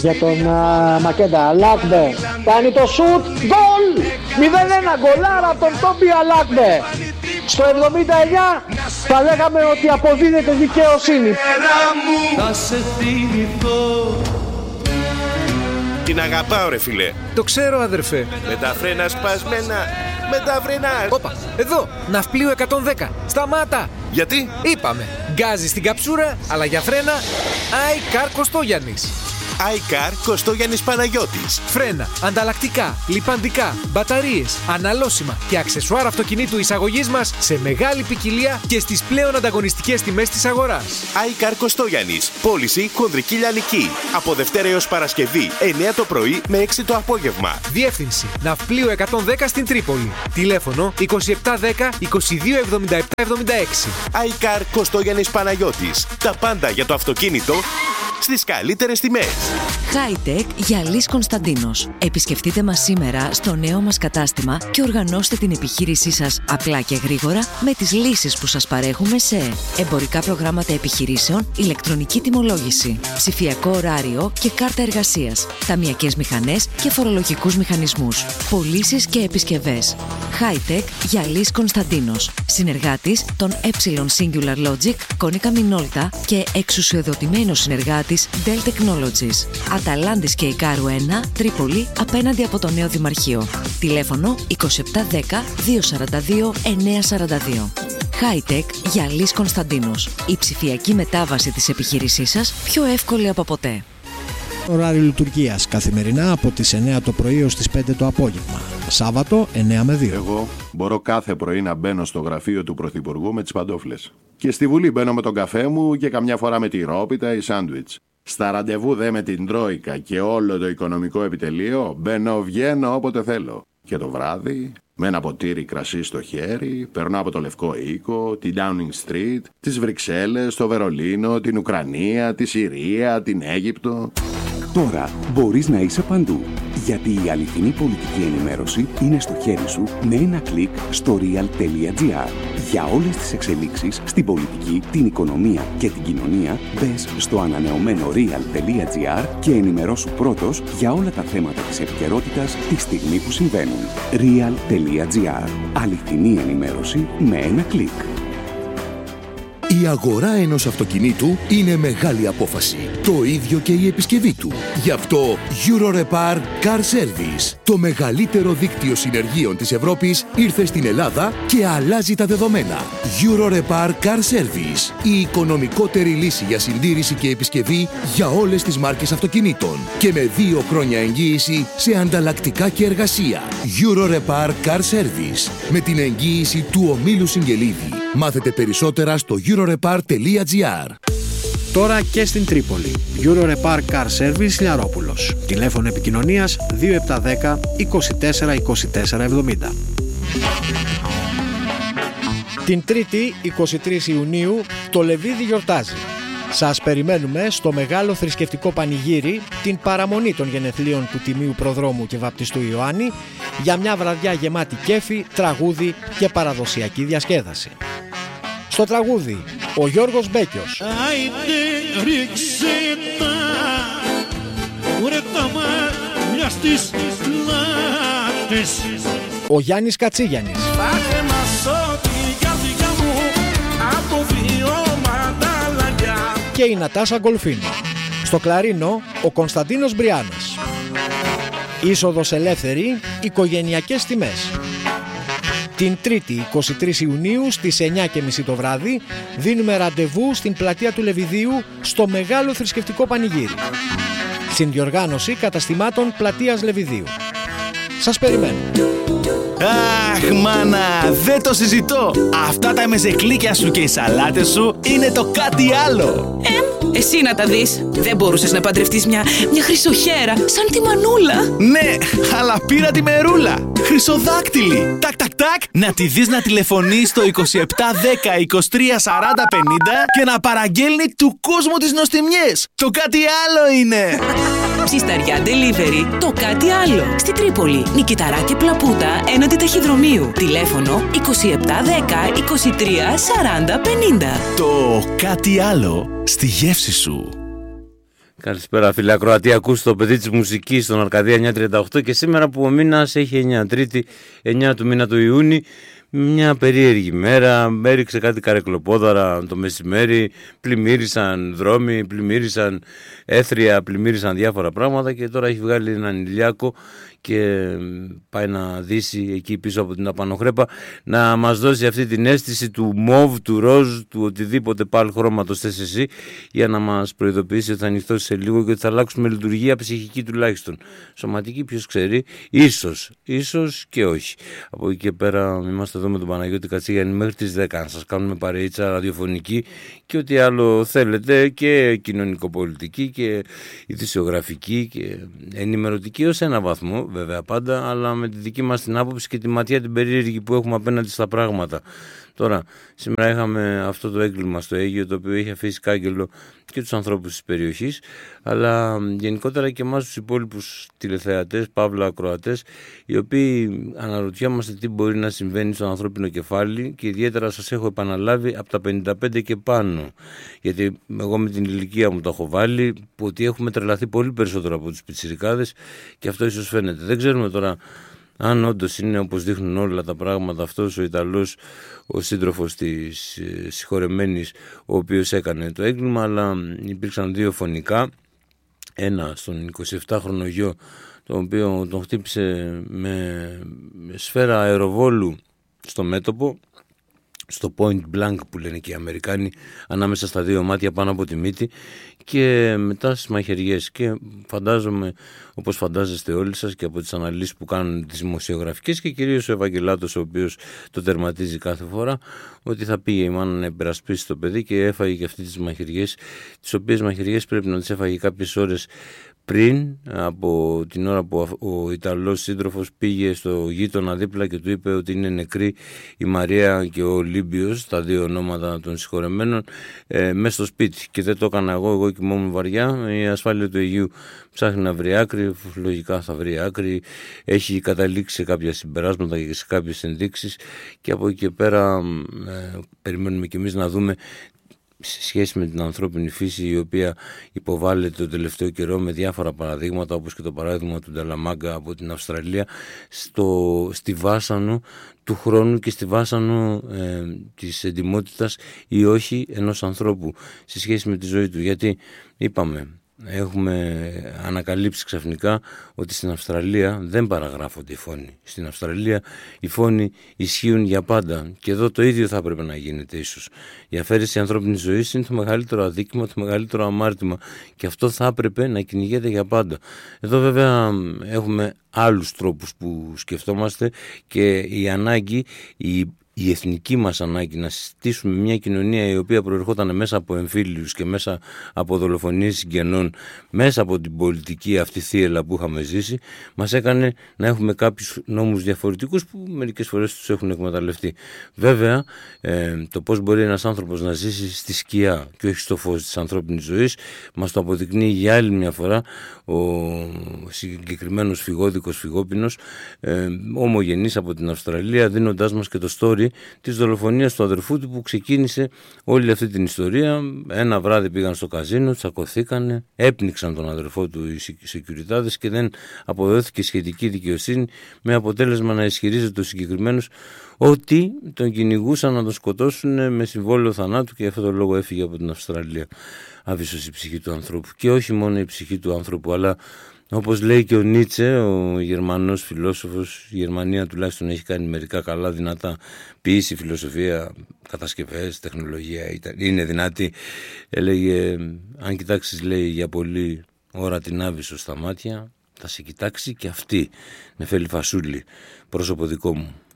για τον Μακέντα. Αλάκμπε κάνει το σουτ, γκολ! 0-1, γκολάρα από τον Τόμπι Αλάκμπε. Στο 79 θα λέγαμε ότι αποδίδεται δικαιοσύνη. Θα σε θυμηθώ. Την αγαπάω ρε φίλε. Το ξέρω αδερφέ. Με τα φρένα σπασμένα. Με τα φρένα. Όπα, εδώ, ναυπλίο 110. Σταμάτα. Γιατί? Είπαμε, γκάζι στην καψούρα, αλλά για φρένα iCar Κωστόγιαννης. iCar Κωστόγιαννης Παναγιώτης. Φρένα, ανταλλακτικά, λιπαντικά, μπαταρίες, αναλώσιμα και αξεσουάρ αυτοκινήτου εισαγωγής μας σε μεγάλη ποικιλία και στις πλέον ανταγωνιστικές τιμές της αγοράς. iCar Κωστόγιαννης. Πώληση Χονδρική Λιανική. Από Δευτέρα έως Παρασκευή, 9 το πρωί με 6 το απόγευμα. Διεύθυνση Ναυπλίου 110 στην Τρίπολη. Τηλέφωνο 2710 2277 76. iCar Κωστόγιαννης Παναγιώτης. Τα πάντα για το αυτοκίνητο στις καλύτερες τιμές. Hightech Γυαλής Κωνσταντίνος. Επισκεφτείτε μας σήμερα στο νέο μας κατάστημα και οργανώστε την επιχείρησή σας απλά και γρήγορα με τις λύσεις που σας παρέχουμε σε εμπορικά προγράμματα επιχειρήσεων, ηλεκτρονική τιμολόγηση, ψηφιακό ωράριο και κάρτα εργασίας, ταμειακές μηχανές και φορολογικούς μηχανισμούς, πωλήσεις και επισκευές. Hightech Γυαλής Κωνσταντίνος. Συνεργάτης των Singular Logic, Konica Minolta και εξουσιοδοτημένος συνεργάτης Dell Technologies. Αταλάντης και Ικάρου 1, Τρίπολη, απέναντι από το νέο Δημαρχείο. Τηλέφωνο 2710 242 942. Hightech Γυαλής Κωνσταντίνος. Η ψηφιακή μετάβαση της επιχείρησής σας πιο εύκολη από ποτέ. Ωράριο λειτουργίας καθημερινά από τις 9 το πρωί ως τις 5 το απόγευμα. Σάββατο 9 με 2. Εγώ μπορώ κάθε πρωί να μπαίνω στο γραφείο του Πρωθυπουργού με τις παντόφλες. Και στη Βουλή μπαίνω με τον καφέ μου και καμιά φορά με τη ρόπιτα ή σάντουιτς. Στα ραντεβού δε με την Τρόικα και όλο το οικονομικό επιτελείο μπαίνω, βγαίνω όποτε θέλω. Και το βράδυ, με ένα ποτήρι κρασί στο χέρι, περνώ από το Λευκό Οίκο, την Downing Street, τις Βρυξέλλες, το Βερολίνο, την Ουκρανία, τη Συρία, την Αίγυπτο. Τώρα μπορείς να είσαι παντού, γιατί η αληθινή πολιτική ενημέρωση είναι στο χέρι σου με ένα κλικ στο real.gr. Για όλες τις εξελίξεις στην πολιτική, την οικονομία και την κοινωνία, μπες στο ανανεωμένο real.gr και ενημερώσου πρώτος για όλα τα θέματα της επικαιρότητας τη στιγμή που συμβαίνουν. real.gr. Αληθινή ενημέρωση με ένα κλικ. Η αγορά ενός αυτοκινήτου είναι μεγάλη απόφαση. Το ίδιο και η επισκευή του. Γι' αυτό Eurorepar Car Service, το μεγαλύτερο δίκτυο συνεργείων της Ευρώπης, ήρθε στην Ελλάδα και αλλάζει τα δεδομένα. Eurorepar Car Service, η οικονομικότερη λύση για συντήρηση και επισκευή για όλες τις μάρκες αυτοκινήτων και με 2 χρόνια εγγύηση σε ανταλλακτικά και εργασία. Eurorepar Car Service, με την εγγύηση του ομίλου Συγγελίδη. Μάθετε περισσότερα στο eurorepar.gr. Τώρα και στην Τρίπολη. Eurorepar Car Service Λιαρόπουλος. Τηλέφωνο επικοινωνίας 2710 24 24 70. Την Τρίτη, 23 Ιουνίου, το Λεβίδι γιορτάζει. Σας περιμένουμε στο μεγάλο θρησκευτικό πανηγύρι, την παραμονή των γενεθλίων του Τιμίου Προδρόμου και Βαπτιστού Ιωάννη, για μια βραδιά γεμάτη κέφι, τραγούδι και παραδοσιακή διασκέδαση. Στο τραγούδι, ο Γιώργος Μπέκιος. Άιντε ρίξε τα ουρετά μαλλιά στις πλάτες. Ο Γιάννης Κατσίγιαννης. Φάτε μας ό,τι η καρδιά μου από βιώματα λαγιά. Και η Νατάσα Γκολφίνο. Στο κλαρίνο, ο Κωνσταντίνος Μπριάνας. Είσοδος ελεύθερη, οικογενειακές τιμές. Την Τρίτη, 23 Ιουνίου, στις 9:30 το βράδυ, δίνουμε ραντεβού στην πλατεία του Λεβιδίου στο μεγάλο θρησκευτικό πανηγύρι. Συνδιοργάνωση καταστημάτων πλατείας Λεβιδίου. Σας περιμένω. Αχ, μάνα, δεν το συζητώ. Αυτά τα μεζεκλίκια σου και οι σαλάτες σου είναι το κάτι άλλο. Εσύ να τα δεις. Δεν μπορούσες να παντρευτείς μια χρυσοχέρα σαν τη Μανούλα? Ναι, αλλά πήρα τη Μερούλα. Χρυσοδάκτυλη. Τακ, τακ, τακ. Να τη δεις να τηλεφωνεί στο 2710 23 40 50 και να παραγγέλνει του κόσμου τις νοστιμιές. Το κάτι άλλο είναι. Ψισταριά Delivery, το κάτι άλλο. Στη Τρίπολη, Νικηταρά και Πλαπούτα, έναντι ταχυδρομείου. Τηλέφωνο 2710 23 40 50. Το κάτι άλλο στη γεύση σου. Καλησπέρα φίλε ακροατή, ακούς το παιδί της μουσικής στον Αρκαδία 938 και σήμερα που ο μήνας έχει 9, Τρίτη 9 του μήνα του Ιούνιου, μια περίεργη μέρα, έριξε κάτι καρεκλοπόδαρα το μεσημέρι, πλημμύρισαν δρόμοι, πλημμύρισαν έθρια, πλημμύρισαν διάφορα πράγματα και τώρα έχει βγάλει έναν ηλιάκο και πάει να δύσει εκεί πίσω από την απανοχρέπα να μας δώσει αυτή την αίσθηση του μοβ, του ροζ, του οτιδήποτε πάλι χρώματος θες εσύ, για να μας προειδοποιήσει ότι θα ανοιχτώσει σε λίγο και ότι θα αλλάξουμε λειτουργία ψυχική τουλάχιστον. Σωματική ποιος ξέρει, ίσως και όχι. Από εκεί και πέρα είμαστε εδώ με τον Παναγιώτη Κατσίγιαννη μέχρι τις 10 να σας κάνουμε παρείτσα ραδιοφωνική και ό,τι άλλο θέλετε, και κοινωνικοπολιτική και ειδησιογραφική και ενημερωτική ως ένα βαθμό βέβαια πάντα, αλλά με τη δική μας την άποψη και τη ματιά την περίεργη που έχουμε απέναντι στα πράγματα. Τώρα, σήμερα είχαμε αυτό το έγκλημα στο Αίγυο, το οποίο είχε αφήσει κάγκελο και τους ανθρώπους της περιοχής, αλλά γενικότερα και εμάς τους υπόλοιπους τηλεθεατές, παύλα ακροατές, οι οποίοι αναρωτιόμαστε τι μπορεί να συμβαίνει στο ανθρώπινο κεφάλι και ιδιαίτερα σας έχω επαναλάβει από τα 55 και πάνω, γιατί εγώ με την ηλικία μου το έχω βάλει, που ότι έχουμε τρελαθεί πολύ περισσότερο από τους πιτσιρικάδες και αυτό ίσως φαίνεται. Δεν ξέρουμε τώρα αν όντως είναι όπως δείχνουν όλα τα πράγματα αυτός ο Ιταλός, ο σύντροφος της συγχωρεμένης, ο οποίος έκανε το έγκλημα, αλλά υπήρξαν δύο φωνικά, ένα στον 27χρονο γιο, τον οποίο τον χτύπησε με σφαίρα αεροβόλου στο μέτωπο, στο point blank που λένε και οι Αμερικάνοι, ανάμεσα στα δύο μάτια πάνω από τη μύτη, και μετά στις μαχαιριές. Και φαντάζομαι, όπως φαντάζεστε όλοι σας και από τις αναλύσεις που κάνουν τις δημοσιογραφικές και κυρίως ο Ευαγγελάτος, ο οποίος το τερματίζει κάθε φορά, ότι θα πήγε η μάνα να υπερασπίσει το παιδί και έφαγε και αυτή τις μαχαιριές, τις οποίες μαχαιριές πρέπει να τις έφαγε κάποιες ώρες πριν, από την ώρα που ο Ιταλός σύντροφος πήγε στο γείτονα δίπλα και του είπε ότι είναι νεκροί η Μαρία και ο Ολύμπιος, τα δύο ονόματα των συγχωρεμένων, μέσα στο σπίτι. Και δεν το έκανα εγώ κοιμόμουν βαριά. Η ασφάλεια του Αιγείου ψάχνει να βρει άκρη, λογικά θα βρει άκρη, έχει καταλήξει σε κάποια συμπεράσματα και σε κάποιες ενδείξεις, και από εκεί και πέρα περιμένουμε κι εμείς να δούμε σε σχέση με την ανθρώπινη φύση, η οποία υποβάλλεται το τελευταίο καιρό με διάφορα παραδείγματα, όπως και το παράδειγμα του Νταλαμάγκα από την Αυστραλία, στη βάσανο του χρόνου και στη βάσανο της εντιμότητας ή όχι ενός ανθρώπου σε σχέση με τη ζωή του. Γιατί είπαμε, έχουμε ανακαλύψει ξαφνικά ότι στην Αυστραλία δεν παραγράφονται οι φόνοι. Στην Αυστραλία οι φόνοι ισχύουν για πάντα, και εδώ το ίδιο θα έπρεπε να γίνεται ίσως. Η αφαίρεση ανθρώπινης ζωής είναι το μεγαλύτερο αδίκημα, το μεγαλύτερο αμάρτημα, και αυτό θα έπρεπε να κυνηγέται για πάντα. Εδώ βέβαια έχουμε άλλους τρόπους που σκεφτόμαστε, και η ανάγκη, η εθνική μας ανάγκη να συστήσουμε μια κοινωνία η οποία προερχόταν μέσα από εμφύλιους και μέσα από δολοφονίες συγγενών, μέσα από την πολιτική αυτή θύελα που είχαμε ζήσει, μας έκανε να έχουμε κάποιους νόμους διαφορετικούς που μερικές φορές τους έχουν εκμεταλλευτεί. Βέβαια, το πώς μπορεί ένας άνθρωπος να ζήσει στη σκιά και όχι στο φως της ανθρώπινης ζωής μας το αποδεικνύει για άλλη μια φορά ο συγκεκριμένος φυγόδικος Φυγόπινος, ομογενής από την Αυστραλία, δίνοντάς μας και το story της δολοφονίας του αδερφού του που ξεκίνησε όλη αυτή την ιστορία. Ένα βράδυ πήγαν στο καζίνο, τσακωθήκανε, έπνιξαν τον αδερφό του οι σεκιουριτάδες και δεν αποδόθηκε σχετική δικαιοσύνη, με αποτέλεσμα να ισχυρίζεται ο συγκεκριμένος ότι τον κυνηγούσαν να τον σκοτώσουν με συμβόλαιο θανάτου, και γι' αυτόν τον λόγο έφυγε από την Αυστραλία. Άβυσσος η ψυχή του ανθρώπου, και όχι μόνο η ψυχή του ανθρώπου, αλλά όπως λέει και ο Νίτσε, ο Γερμανός φιλόσοφος, η Γερμανία τουλάχιστον έχει κάνει μερικά καλά δυνατά, ποιήση, φιλοσοφία, κατασκευές, τεχνολογία, είναι δυνατή. Έλεγε, αν κοιτάξεις, λέει, για πολλή ώρα την Άβυσσο στα μάτια, θα σε κοιτάξει και αυτή, νεφέλη φασούλη, πρόσωπο δικό μου.